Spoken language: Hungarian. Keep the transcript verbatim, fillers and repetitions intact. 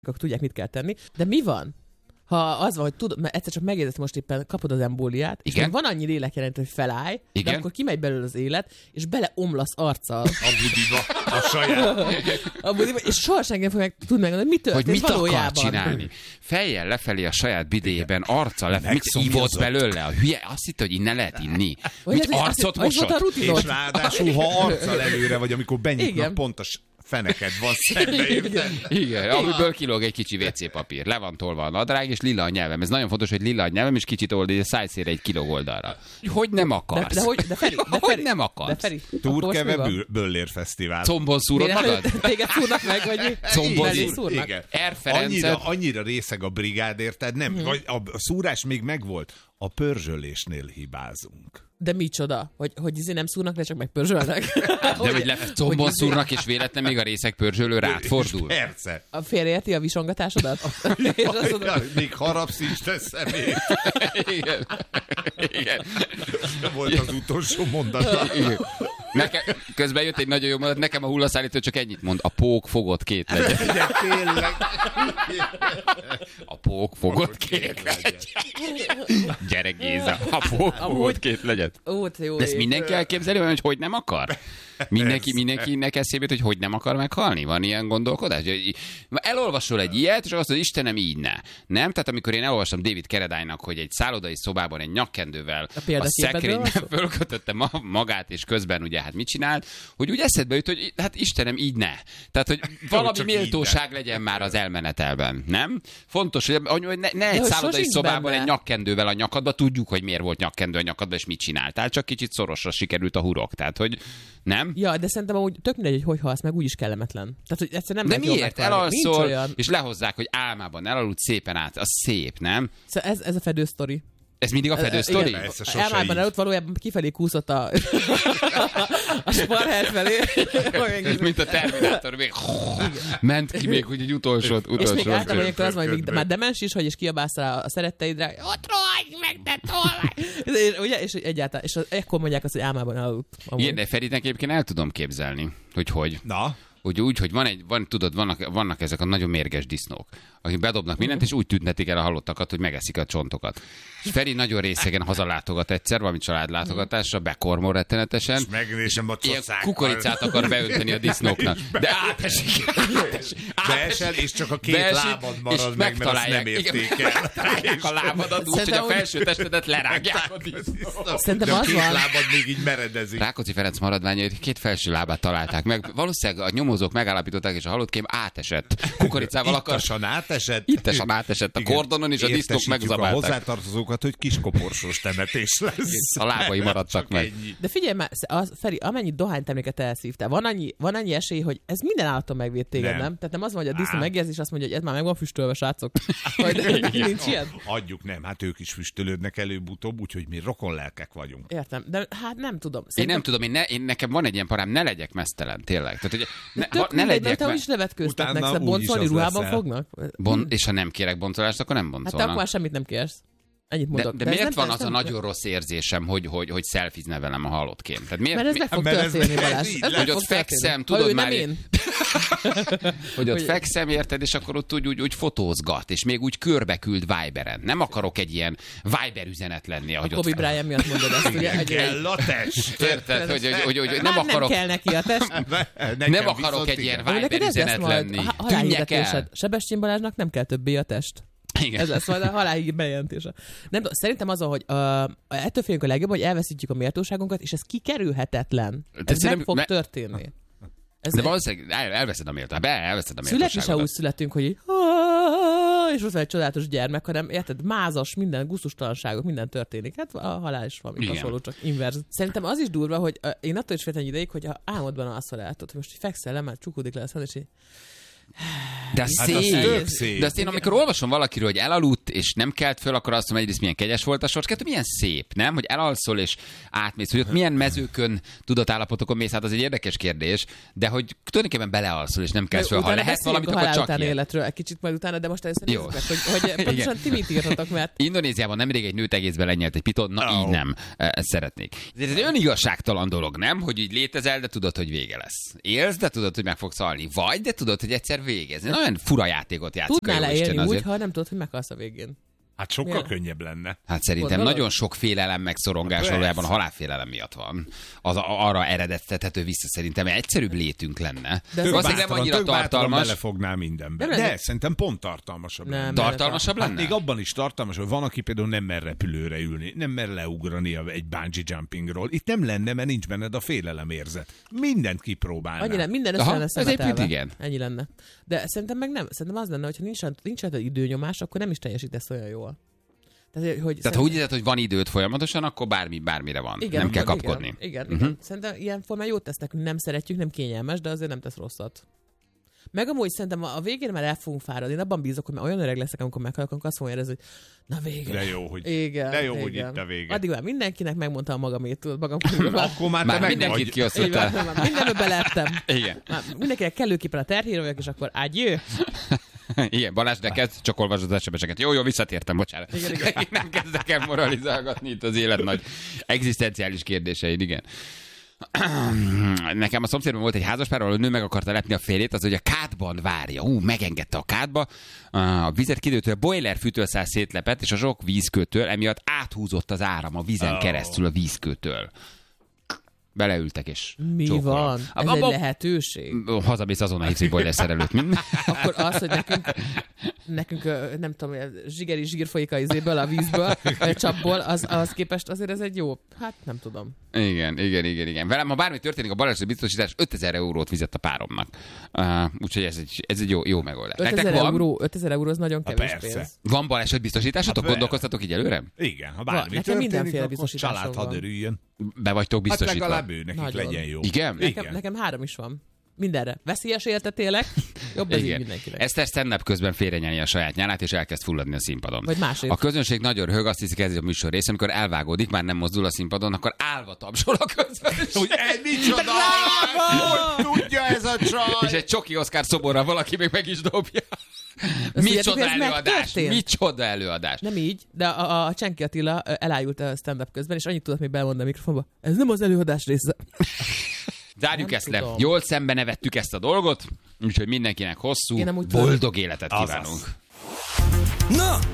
akkor tudják, mit kell tenni. De mi van, ha az van, hogy tudod, mert egyszer csak megjegyzett, most éppen kapod az embóliát, és van annyi lélekjelent, hogy felállj, igen? De akkor kimegy belőle az élet, és beleomlasz arccal. A budiba, a saját. A budiba, és soha senki nem fog meg tudni megmondani, hogy mi történt hogy mit valójában. akar csinálni. Fejjel lefelé a saját bidéjében, arccal lefelé. Mit ívott belőle? A hülye azt hitte, hogy innen lehet inni. Mit arcot mosott? És ráadásul, ha arccal előre vagy, amikor benyitnak, igen. Pontos feneked van szembe. Igen, igen, amiből kilóg egy kicsi vé cé papír. Le van tolva a nadrág, és lila a nyelvem. Ez nagyon fontos, hogy lila a nyelvem, és kicsit old, a szájszére egy kilóg oldalra. Hogy nem akarsz? De, de, hogy, de Feri, de Feri, hogy nem akarsz? Turkeve Böller Fesztivál. Combon szúrod magad? Téged szúrnak meg, vagy combon szúrnak? Igen. Er Ferencet. Annyira, annyira részeg a brigád, érted? Nem, hmm. a, a szúrás még megvolt. A pörzsölésnél hibázunk. De micsoda? Hogy, hogy izé nem szúrnak le, csak megpörzsölnek? De hogy le, combon szúrnak, és véletlen még a részeg pörzsölő rád fordul? Persze. A félreérti a visongatásodat? És azt mondod, még harapsz is, te szemét. Igen. Igen. Volt az utolsó mondat. Nekem, közben jött egy nagyon jó mondat, nekem a hullaszállító csak ennyit mond. A pók fogott két legyen. Igen, tényleg. A pók fogott két legyen. Gyere Géza, a pók fogott két legyen. De ezt mindenki elképzeli, hogy hogy nem akar? Mindenki, mindenkinek eszébe jut, hogy hogy nem akar meghalni? Van ilyen gondolkodás? Elolvasol egy ilyet, és azt mondod, Istenem, így ne. Nem? Tehát amikor én elolvastam David Carradinenak, hogy egy szállodai szobában egy nyakkendővel a, a szekrényben fölkötötte magát, és közben ugye hát mit csinált, hogy úgy eszedbe jut, hogy hát Istenem, így ne. Tehát, hogy valami méltóság legyen már az elmenetelben, nem? Fontos, hogy ne, ne egy szállodai szobában benne. Egy nyakkendővel a nyakadba, tudjuk, hogy miért volt nyakkendő a nyakadba, és mit csináltál, csak kicsit szorosra sikerült a hurok. Tehát, hogy nem? Ja, de szerintem amúgy tök mindegy, hogy hogy halsz meg, úgyis kellemetlen. Tehát, hogy egyszer nem de miért? Elalszol, és lehozzák, hogy álmában elaludt szépen át. Az szép, nem? Szóval ez, ez a fedő sztori. Ez mindig a fedő sztori? Elmában előtt valójában kifelé kúszott a, a sparher felé. Mint a Terminátor, még ment ki még úgy egy utolsót. utolsót és még általában ilyenkor az van, hogy még már demens is, hogy és kiabálsz rá a szeretteidre, ott rohagy meg, de tolvaj! Ugye? És egyáltalán, és ekkor mondják azt, hogy álmában elaludt. Igen, de Feritnek egyébként el tudom képzelni, hogy hogy. Na? Úgy, úgy, hogy van egy, van, tudod, vannak, vannak ezek a nagyon mérges disznók, akik bedobnak mindent, és úgy tüntetik el a halottakat, hogy megeszik a csontokat. És Feri nagyon részegen hazalátogat egyszer, valami családlátogatásra, bekormol rettenetesen. És megnézem a csoszákkal. Kukoricát akar beönteni a disznóknak. De átesik. átesik Beesel, és csak a két beesik, lábad marad meg, mert azt nem érték el. Megtalálják a lábadat úgy, hogy a felső testedet lerágják a disznók. Szerintem az két van. lábad még így meredezik. Rákóczi Ferenc maradványait két felső lábát találták meg. Valószínűleg a nyomozók megállapították, és a halottkém átesett. Kukoricával akar. Ittasan átesett. Ittasan átesett a kordonon, és a disznók megzabálták. A hozzátartozókat, hogy kiskoporsós temetés lesz. A lábai maradtak meg. Ennyi. De figyelj már, az, Feri, amennyi dohányterméket elszívtál, van annyi, van annyi esély, hogy ez minden állaton megvéd téged, nem? nem? Tehát nem az van, hogy a disznó megérzi, és azt mondja, hogy ez már meg van füstölve, srácok. Hogy nincs ilyen? Adjuk, nem, hát ők is füstölődnek előbb-utóbb, úgyhogy mi rokonlelkek vagyunk. Értem, de hát nem tudom. Szerintem... Én nem tudom, én, ne, én nekem van egy ilyen parám, ne legyek meztelen, tényleg. Tehát, hogy ne, ha, ne legyek te is nevetkőztetnek, szóval boncolni ruhában fognak? Bon, és ha nem kérek boncolást, akkor nem boncolnak. Hát te akkor már semmit nem kérsz. Ennyit mondok. De, de, de miért van az a nagyon rossz érzésem, hogy, hogy, hogy szelfizne velem a halottkém? Tehát miért, mert ez meg fog történni, Balázs. Hogy ott fekszem, tudod már... Én. Hogy ott fekszem, érted, és akkor ott úgy, úgy, úgy fotózgat, és még úgy körbe küld Viberen. Nem akarok egy ilyen Viber üzenet lenni, ahogy a Kobe Bryant miatt mondod ezt, ugye? Kell a test. Érted, hogy, hogy, hogy, hogy nem akarok... Nem kell neki a test. Nem akarok egy ilyen Viber üzenet lenni. Tűnjek el. Sebestyén Balázsnak nem kell többé a test. Igen. Ez lesz majd a halálhír bejelentése. Nem, szerintem az, hogy uh, ettől félünk a legjobb, hogy elveszítjük a méltóságunkat, és ez kikerülhetetlen. Ez de meg fog me... történni. Ez de valószínűleg elveszed a méltóságot. Elveszed a méltóságot. Születni se úgy születünk, hogy és ott van egy csodálatos gyermek, hanem érted, mázas, minden gusztustalanságok, minden történik. Hát a halál is valami hasonló, csak inverz. Szerintem az is durva, hogy uh, én attól is féltem egy ideig, hogy ha álmodban alszol el, hogy most fekszel le, már csukódik le, és így de hát szép. szép. De azt én, amikor olvasom valakiről, hogy elaludt, és nem kelt föl, akkor azt mondom, egyrészt milyen kegyes volt a sors, kettő milyen szép, nem? Hogy elalszol és átmész, hogy ott milyen mezőkön, tudatállapotokon mész, hát az egy érdekes kérdés, de hogy tulajdonképpen belealszol és nem kelsz föl. Ha lehet valamit, akkor csak ilyen. Életről egy kicsit majd utána, de most ezt nézzük meg, hogy, hogy pontosan ti mit írtatok, mert... Indonéziában nemrég egy nőt egészben lenyelt egy piton, na oh. így nem. Ezt szeretnék. Ez egy önigazságtalan dolog, nem? Hogy így létezel, de tudod, hogy vége lesz. Élsz, de tudod, hogy meg fogsz halni. Vagy, de tudod, hogy egyszer egyszer végezni. Nagyon fura játékot játszik. Tudnál leélni úgy, ha nem tudod, hogy meghalsz a végén. Hát sokkal ja. könnyebb lenne. Hát szerintem Gondolod? nagyon sok félelem meg szorongás valójában a halálfélelem miatt van. Az arra eredeztethető vissza szerintem, mert egyszerűbb létünk lenne. De az nem annyira tartalmas. Belefognál mindenbe. De, de szerintem pont tartalmasabb nem, lenne. Tartalmasabb lenne? Hát még abban is tartalmas, hogy van, aki például nem mer repülőre ülni, nem mer leugrani egy bungee jumpingról. Itt nem lenne, mert nincs benned a félelemérzet. Mindent kipróbálnál. Annyi lenne, minden össze lenne szemetelve. Igen. Ennyi lenne. De szerintem meg nem. Szerintem az lenne, hogyha nincs, nincs egy időnyomás, akkor nem is teljesítesz olyan jól. Tehát, hogy Tehát szerintem... ha úgy érzed, hogy van időt folyamatosan, akkor bármi, bármire van. Igen, nem kell igen, kapkodni. Igen, igen, uh-huh. igen. Szerintem ilyen formán jót tesz nekünk, nem szeretjük, nem kényelmes, de azért nem tesz rosszat. Meg amúgy szerintem a végén már el fogunk fáradni. Én abban bízok, hogy már olyan öreg leszek, amikor meghalok, akkor azt fogom érezni, hogy na végre. De jó, hogy, igen, de jó, igen. hogy itt a vége. Addig már mindenkinek megmondtam magamét, tudod, magam. Akkor már, már te mindenkit kiosztottál. Mindenbe belettem. Igen. Már mindenkinek kellőképpen a terhére vagyok, és akkor adjö. Igen, Balázs, de kezd, csak olvasod az es em es-eket. Jó, jó, visszatértem, bocsánat. Igen, igen. Nem kezdek el moralizálgatni itt az élet nagy egzisztenciális kérdéseid, igen. Nekem a szomszédban volt egy házaspár, ahol a nő meg akarta lepni a férjét, az, hogy a kádban várja. Ú, megengedte a kádba, a vizet kidőtől, a boiler fűtőszál szétlepett, és a sok vízkőtől emiatt áthúzott az áram a vízen oh. keresztül a vízkőtől. Beleültek és Mi csókolom. van? Ez a, egy lehetőség? Hazamész azonnal hívsz egy boiler szerelőt. Akkor az, hogy nekünk, nekünk nem tudom, zsigeri zsír folyik a izéből, a vízből, vagy a csapból, az, az képest azért ez egy jó, hát nem tudom. Igen, igen, igen, igen. Velem, ha bármi történik, a baleset biztosítás ötezer eurót fizet a páromnak. Uh, úgyhogy ez egy, ez egy jó, jó megoldás. ötezer euró, ötezer euró az nagyon kevés pénz. Van baleset biztosításotok? Gondolkoztatok így előre? Igen, ha bármi nekem mindenféle biztosításom család hadd örüljön. Be vagytok biztosítva. Hát legalább ő, nekik Nagyon. legyen jó. Igen? Nekem, Igen. nekem három is van. Mindenre. Veszélyes életet élek, jobb ez így mindenkinek. Eszter stand-up közben félrenyelni a saját nyálát, és elkezd fulladni a színpadon. Vagy másért. A közönség nagyon röhög, azt hiszik, ez a műsor része, amikor elvágódik, már nem mozdul a színpadon, akkor állva tapsol a közönség. Hogy egy micsoda! Hogy tudja ez a csaj? És egy csoki Oszkár szoborral valaki még meg is dobja. Micsoda előadás! Micsoda előadás! Nem így, de a, a Csenki Attila elájult a stand-up közben, és annyit tudott még belmondani a mikrofonba. Ez nem az előadás része. Zárjuk Nem ezt tudom. le. Jól szembe nevettük ezt a dolgot, úgyhogy mindenkinek hosszú, boldog életet kívánunk. Na!